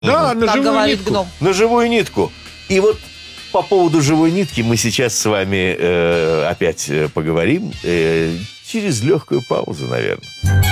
Да, на как живую говорит нитку. гном. На живую нитку. И вот по поводу живой нитки мы сейчас с вами опять поговорим через легкую паузу, наверное.